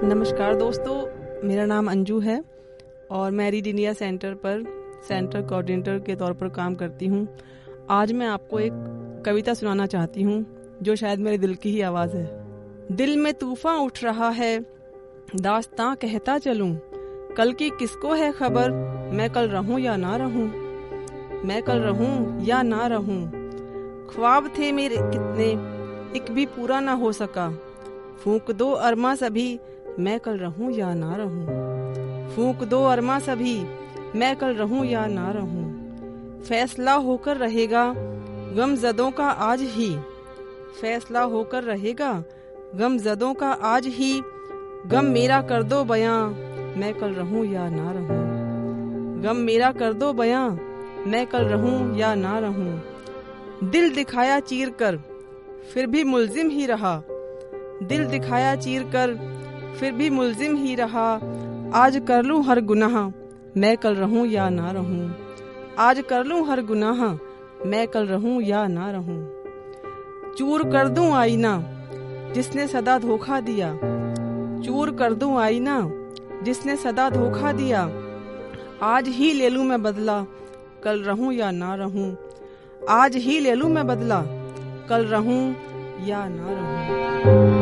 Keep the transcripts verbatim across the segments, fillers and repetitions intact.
नमस्कार दोस्तों, मेरा नाम अंजू है और मैं रीड इंडिया सेंटर पर सेंटर कोऑर्डिनेटर के तौर पर काम करती हूँ। आज मैं आपको एक कविता सुनाना चाहती हूँ जो शायद मेरे दिल की ही आवाज़ है। दिल में तूफान उठ रहा है, दास्तां कहता चलूं, कल की किसको है खबर, मैं कल रहूं या ना रहूं, मैं कल रहूं या ना रहूं। ख्वाब थे मेरे कितने, एक भी पूरा ना हो सका, फूंक दो अरमा सभी, मैं कल रहूं या ना रहूं। फूंक दो अरमा सभी, मैं कल रहूं या ना रहूं। फैसला होकर रहेगा गम ज़दों का आज ही, फैसला होकर रहेगा गम ज़दों का आज ही। गम मेरा कर दो बयां, मैं कल रहूं या ना रहूं। गम मेरा कर दो बयां, मैं कल रहूं या ना रहूं। दिल दिखाया चीर कर, फिर भी मुल्जिम ही रहा, दिल दिखाया चीर कर, फिर भी मुल्जिम ही रहा। आज कर लूं हर गुनाह, मैं कल रहूं या ना रहूं। आज कर लूं हर गुनाह, मैं कल रहूं या ना रहूं। चूर कर दूं आईना जिसने सदा धोखा दिया, चूर कर दूं आईना जिसने सदा धोखा दिया। आज ही ले लूं मैं बदला, कल रहूं या ना रहूं। आज ही ले लूं मैं बदला, कल रहूं या ना रहूं।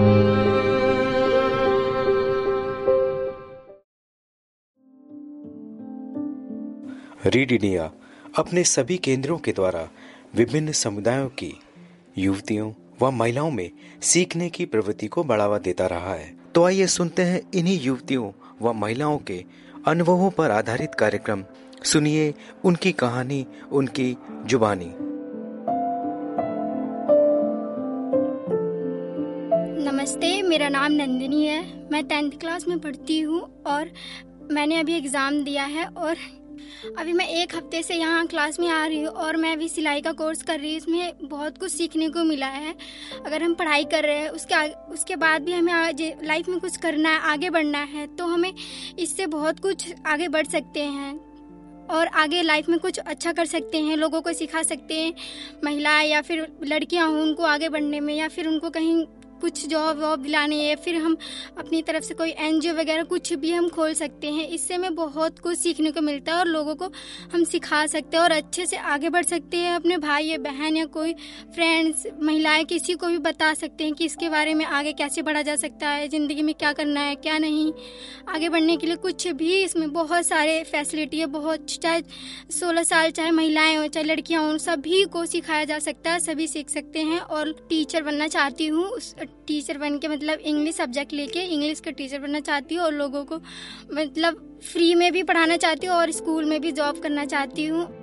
रीड इंडिया अपने सभी केंद्रों के द्वारा विभिन्न समुदायों की युवतियों व महिलाओं में सीखने की प्रवृत्ति को बढ़ावा देता रहा है। तो आइए सुनते हैं इन्हीं युवतियों व महिलाओं के अनुभवों पर आधारित कार्यक्रम। सुनिए उनकी कहानी, उनकी जुबानी। नमस्ते, मेरा नाम नंदिनी है। मैं टेंथ क्लास में पढ़ती हूँ और मैंने अभी एग्ज़ाम दिया है और अभी मैं एक हफ्ते से यहाँ क्लास में आ रही हूँ और मैं अभी सिलाई का कोर्स कर रही हूँ। इसमें बहुत कुछ सीखने को मिला है। अगर हम पढ़ाई कर रहे हैं उसके आगे, उसके बाद भी हमें आज लाइफ में कुछ करना है, आगे बढ़ना है, तो हमें इससे बहुत कुछ आगे बढ़ सकते हैं और आगे लाइफ में कुछ अच्छा कर सकते हैं, लोगों को सिखा सकते हैं। महिलाएं या फिर लड़कियां हों, उनको आगे बढ़ने में या फिर उनको कहीं कुछ जॉब वॉब दिलाने या फिर हम अपनी तरफ से कोई एनजीओ वगैरह कुछ भी हम खोल सकते हैं। इससे हमें बहुत कुछ सीखने को मिलता है और लोगों को हम सिखा सकते हैं और अच्छे से आगे बढ़ सकते हैं। अपने भाई या बहन या कोई फ्रेंड्स, महिलाएं, किसी को भी बता सकते हैं कि इसके बारे में आगे कैसे बढ़ा जा सकता है, ज़िंदगी में क्या करना है क्या नहीं। आगे बढ़ने के लिए कुछ भी इसमें बहुत सारे फैसिलिटी है। बहुत, चाहे सोलह साल चाहे महिलाएँ हों चाहे लड़कियाँ हों, सभी को सिखाया जा सकता है, सभी सीख सकते हैं। और टीचर बनना चाहती हूँ, उस टीचर बन के मतलब इंग्लिश सब्जेक्ट लेके इंग्लिश का टीचर बनना चाहती हूँ और लोगों को मतलब फ्री में भी पढ़ाना चाहती हूँ और स्कूल में भी जॉब करना चाहती हूँ।